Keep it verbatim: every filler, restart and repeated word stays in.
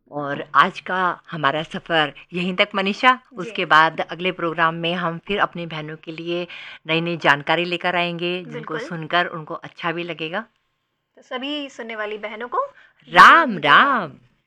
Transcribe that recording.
और आज का हमारा सफ़र यहीं तक मनीषा। जी। उसके बाद अगले प्रोग्राम में हम फिर अपनी बहनों के लिए नई नई जानकारी लेकर आएंगे, जिनको बिल्कुल। सुनकर उनको अच्छा भी लगेगा। तो सभी सुनने वाली बहनों को राम राम राम। राम।